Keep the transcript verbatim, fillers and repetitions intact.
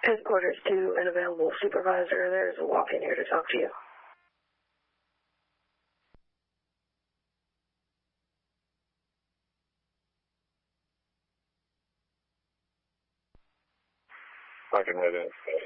Headquarters to an available supervisor. There's a walk-in here to talk to you. I can head in.